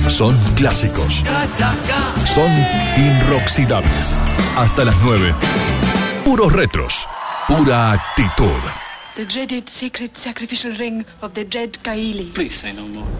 Son clásicos. Son inoxidables. Hasta las 9. Puros retros. Pura actitud. The dreaded sacred sacrificial ring of the dread Kaili. Please say no more.